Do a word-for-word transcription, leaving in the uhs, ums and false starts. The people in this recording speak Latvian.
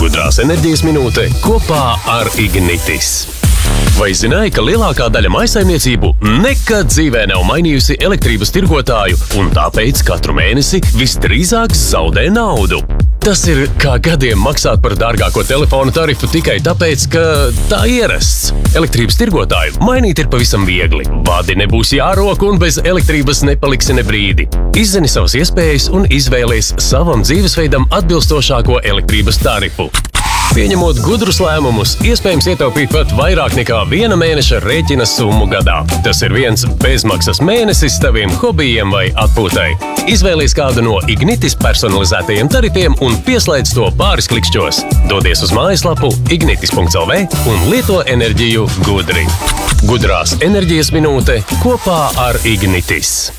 Gudrās enerģijas minūte kopā ar Ignitis. Vai zināji, ka lielākā daļa mājsaimniecību nekad dzīvē nav mainījusi elektrības tirgotāju un tāpēc katru mēnesi visdrīzāk zaudē naudu? Tas ir kā gadiem maksāt par dārgāko telefonu tarifu tikai tāpēc, ka tā ierasts. Elektrības tirgotāju mainīt ir pavisam viegli. Vadi nebūs jārok un bez elektrības nepaliksi ne brīdi. Izzini savas iespējas un izvēlies savam dzīvesveidam atbilstošāko elektrības tarifu. Pieņemot gudrus lēmumus, iespējams ietaupīt pat vairāk nekā viena mēneša rēķina summu gadā. Tas ir viens bezmaksas mēnesis taviem hobijiem vai atpūtai. Izvēlies kādu no Ignitis personalizētajiem tarifiem un pieslēdz to pāris klikšķos. Dodies uz mājaslapu ignitis punkts el vē un lieto enerģiju gudri. Gudrās enerģijas minūte kopā ar Ignitis.